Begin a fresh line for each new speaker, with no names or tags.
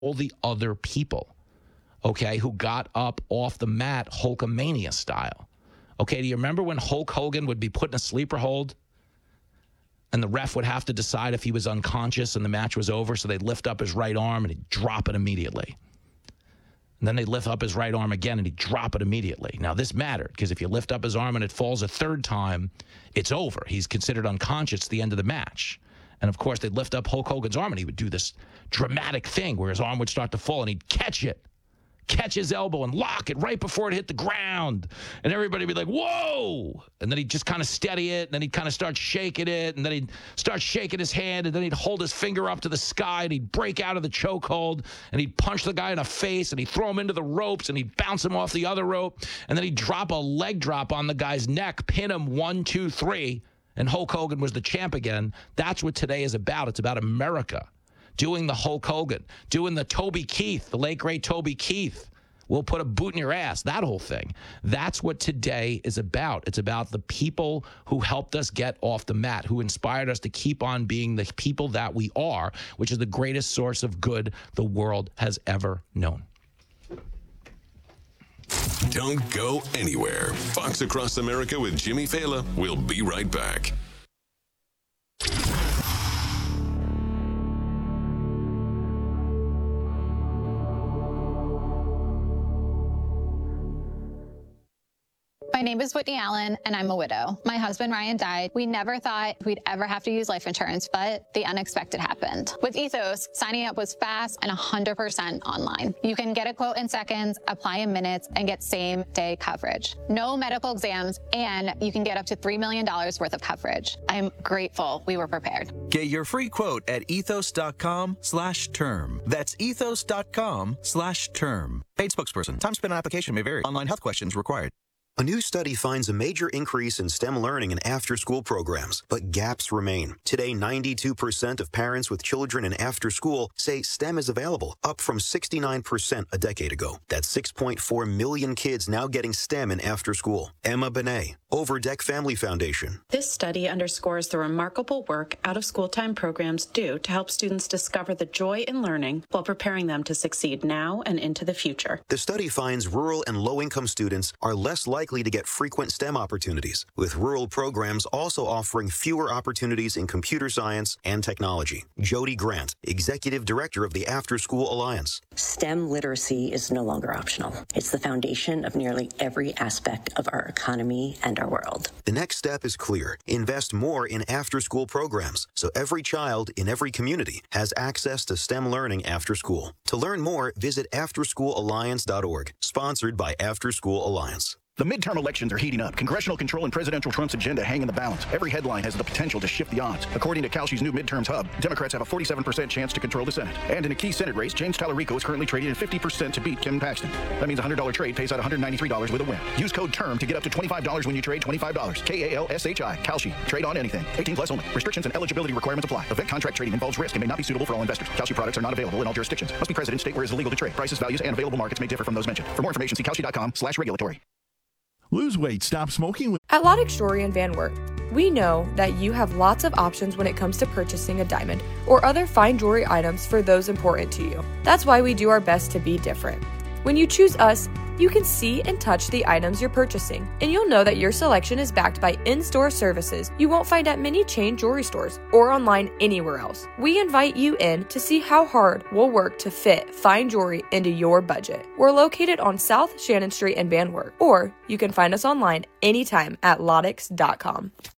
all the other people, okay, who got up off the mat Hulkamania style. Okay, do you remember when Hulk Hogan would be put in a sleeper hold and the ref would have to decide if he was unconscious and the match was over, so they'd lift up his right arm and he'd drop it immediately. And then they'd lift up his right arm again and he'd drop it immediately. Now, this mattered because if you lift up his arm and it falls a third time, it's over. He's considered unconscious at the end of the match. And, of course, they'd lift up Hulk Hogan's arm and he would do this dramatic thing where his arm would start to fall and he'd catch his elbow and lock it right before it hit the ground. And everybody would be like, whoa! And then he'd just kind of steady it, and then he'd kind of start shaking it, and then he'd start shaking his hand, and then he'd hold his finger up to the sky, and he'd break out of the chokehold, and he'd punch the guy in the face, and he'd throw him into the ropes, and he'd bounce him off the other rope, and then he'd drop a leg drop on the guy's neck, pin him 1, 2, 3, and Hulk Hogan was the champ again. That's what today is about. It's about America doing the Hulk Hogan, doing the Toby Keith, the late, great Toby Keith. We'll put a boot in your ass, that whole thing. That's what today is about. It's about the people who helped us get off the mat, who inspired us to keep on being the people that we are, which is the greatest source of good the world has ever known.
Don't go anywhere. Fox Across America with Jimmy Fallon. We'll be right back.
My name is Whitney Allen, and I'm a widow. My husband, Ryan, died. We never thought we'd ever have to use life insurance, but the unexpected happened. With Ethos, signing up was fast and 100% online. You can get a quote in seconds, apply in minutes, and get same-day coverage. No medical exams, and you can get up to $3 million worth of coverage. I'm grateful we were prepared.
Get your free quote at ethos.com/term. That's ethos.com/term. Paid spokesperson. Time spent on application may vary. Online health questions required.
A new study finds a major increase in STEM learning in after-school programs, but gaps remain. Today, 92% of parents with children in after-school say STEM is available, up from 69% a decade ago. That's 6.4 million kids now getting STEM in after-school. Emma Benet, Overdeck Family Foundation.
This study underscores the remarkable work out-of-school time programs do to help students discover the joy in learning while preparing them to succeed now and into the future.
The study finds rural and low-income students are less likely to get frequent STEM opportunities, with rural programs also offering fewer opportunities in computer science and technology. Jody Grant, Executive Director of the After School Alliance.
STEM literacy is no longer optional. It's the foundation of nearly every aspect of our economy and our world.
The next step is clear. Invest more in after-school programs so every child in every community has access to STEM learning after school. To learn more, visit afterschoolalliance.org, sponsored by After School Alliance.
The midterm elections are heating up. Congressional control and presidential Trump's agenda hang in the balance. Every headline has the potential to shift the odds. According to Kalshi's new midterms hub, Democrats have a 47% chance to control the Senate. And in a key Senate race, James Tallarico is currently trading at 50% to beat Ken Paxton. That means a $100 trade pays out $193 with a win. Use code TERM to get up to $25 when you trade $25. KALSHI. Kalshi. Trade on anything. 18 plus only. Restrictions and eligibility requirements apply. Event contract trading involves risk and may not be suitable for all investors. Kalshi products are not available in all jurisdictions. Must be present in state where it is illegal to trade. Prices, values, and available markets may differ from those mentioned. For more information, see Kalshi.com/regulatory.
Lose weight, stop smoking.
At Lodex Jewelry in Van Wert, we know that you have lots of options when it comes to purchasing a diamond or other fine jewelry items for those important to you. That's why we do our best to be different. When you choose us, you can see and touch the items you're purchasing, and you'll know that your selection is backed by in-store services you won't find at many chain jewelry stores or online anywhere else. We invite you in to see how hard we'll work to fit fine jewelry into your budget. We're located on South Shannon Street in Van Wert, or you can find us online anytime at Lodex.com.